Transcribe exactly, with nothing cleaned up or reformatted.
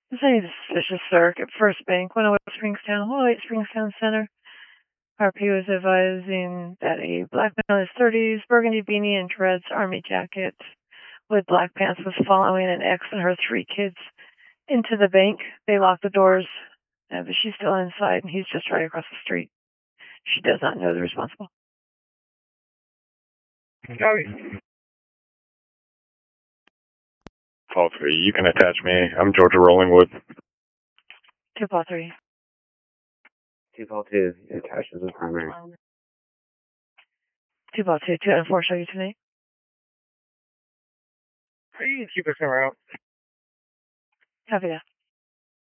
This is suspicious, sir. At First Bank, one oh eight Springstown, one oh eight Springstown Center. R P was advising that a black man in his thirties, burgundy beanie and dreads, army jacket with black pants was following an ex and her three kids into the bank. They locked the doors, uh, but she's still inside, and he's just right across the street. She does not know the responsible. Paul three, you can attach me. I'm Georgia Rollingwood. Two Paul three. Two Paul two, attached as a primary. Two Paul two, two and four show you tonight. How do you keep us around? Copy that.